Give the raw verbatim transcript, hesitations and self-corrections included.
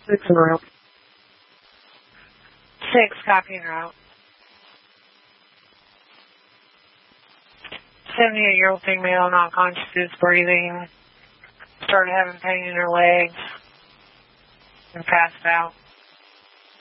Six en route. Six, copy en route. seventy-eight-year-old female, not conscious, breathing, started having pain in her legs, and passed out.